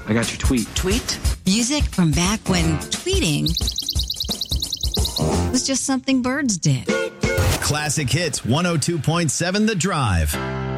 I got your tweet. Tweet? Music from back when tweeting was just something birds did. Classic Hits 102.7 The Drive.